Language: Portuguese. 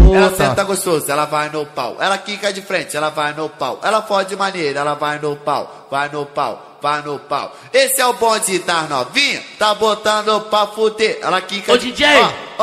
puta. Ela senta gostoso, ela vai no pau. Ela quica de frente, ela vai no pau. Ela fode maneira, ela vai no pau. Vai no pau, vai no pau. Esse é o bonde das novinhas, tá botando pra fuder. Ela quica Ô, de... DJ! Ó.